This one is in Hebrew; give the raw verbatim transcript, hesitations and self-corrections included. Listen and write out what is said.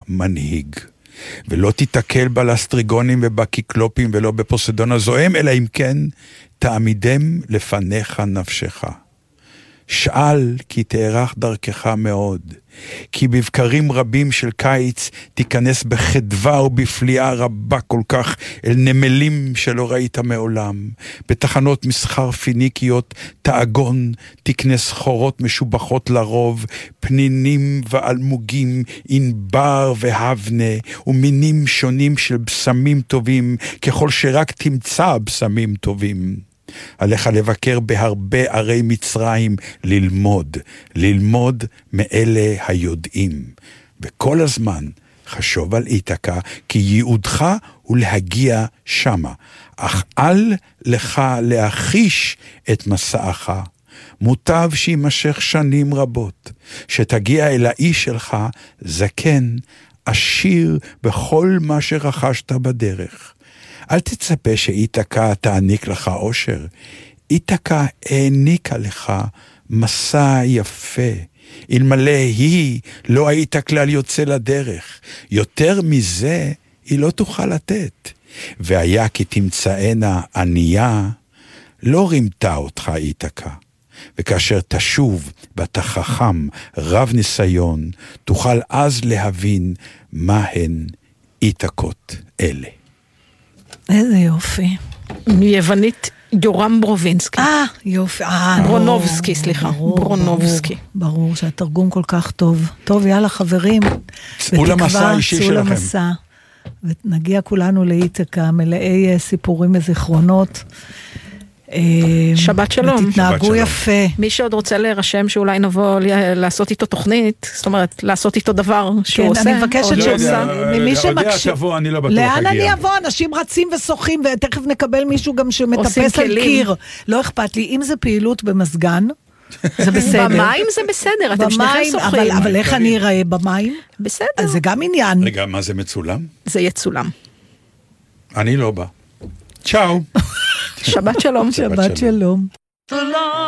מנהיג. ולא תתקל בלסטריגונים ובקיקלופים ולא בפוסדון הזוהם, אלא אם כן תעמידם לפניך נפשך. שאל כי תארך דרכך מאוד, כי בבקרים רבים של קיץ תיכנס בחדווה ובפליאה רבה כל כך אל נמלים שלא ראית מעולם. בתחנות מסחר פיניקיות תאגון תקנה סחורות משובחות לרוב, פנינים ואלמוגים, ענבר והבנה, ומינים שונים של בשמים טובים, ככל שרק תמצא בשמים טובים. עליך לבקר בהרבה ערי מצרים, ללמוד, ללמוד מאלה היודעים. וכל הזמן חשוב על איתקה, כי ייעודך הוא להגיע שמה, אך אל לך להחיש את מסעך. מוטב שימשך שנים רבות, שתגיע אל האיש שלך זקן, עשיר בכל מה שרכשת בדרך. אל תצפה שאיתקה תעניק לך אושר. איתקה העניקה לך מסע יפה. אלמלא היא לא היית כלל יוצא לדרך. יותר מזה היא לא תוכל לתת. והיה כי תמצאנה ענייה, לא רימתה אותך איתקה. וכאשר תשוב ואתה חכם רב ניסיון, תוכל אז להבין מה הן איתקות אלה. איזה יופי. מיוונית יורם ברובינסקי. אה, יופי. ברונובסקי, סליחה. ברונובסקי. ברור שהתרגום כל כך טוב. טוב, יאללה חברים. צאו למסע האישי שלכם. צאו למסע. ונגיע כולנו לאיתקה, מלאי סיפורים וזיכרונות. שבת שלום. ותתנהגו יפה. מי שעוד רוצה להירשם שאולי נבוא לעשות איתו תוכנית, זאת אומרת, לעשות איתו דבר שהוא עושה. כן, אני מבקשת שעושה. ממי שמקשיב. לאן אני אבוא? אנשים רצים ושוחים, ותכף נקבל מישהו גם שמטפס על קיר. לא אכפת לי. אם זה פעילות במסגן, זה בסדר. במים זה בסדר, אתם שניכם שוחים. אבל איך אני אראה במים? בסדר. אז זה גם עניין. רגע, מה זה מצולם? זה יצולם. אני לא בא. צ'או. שבת שלום. שבת שלום.